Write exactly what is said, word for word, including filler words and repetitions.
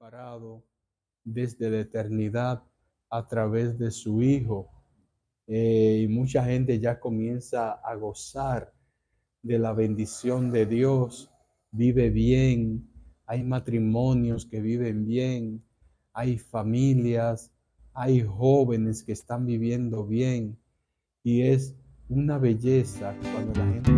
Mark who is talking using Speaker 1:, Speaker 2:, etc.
Speaker 1: preparado desde la eternidad a través de su Hijo. Eh, y mucha gente ya comienza a gozar de la bendición de Dios, vive bien, hay matrimonios que viven bien, hay familias, hay jóvenes que están viviendo bien, y es una belleza cuando la gente